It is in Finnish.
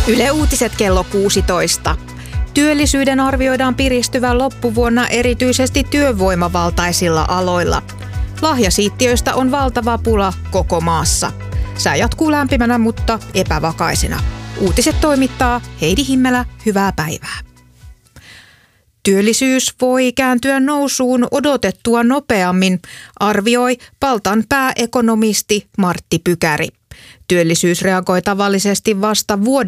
Yle Uutiset kello 16. Työllisyyden arvioidaan piristyvän loppuvuonna erityisesti työvoimavaltaisilla aloilla. Lahjasiittiöistä on valtava pula koko maassa. Sää jatkuu lämpimänä, mutta epävakaisena. Uutiset toimittaa Heidi Himmelä, hyvää päivää. Työllisyys voi kääntyä nousuun odotettua nopeammin, arvioi Paltan pääekonomisti Martti Pykäri. Työllisyys reagoi tavallisesti vasta vuoden